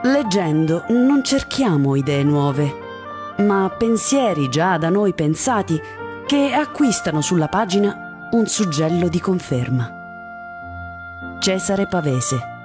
Leggendo non cerchiamo idee nuove, ma pensieri già da noi pensati che acquistano sulla pagina un suggello di conferma. Cesare Pavese.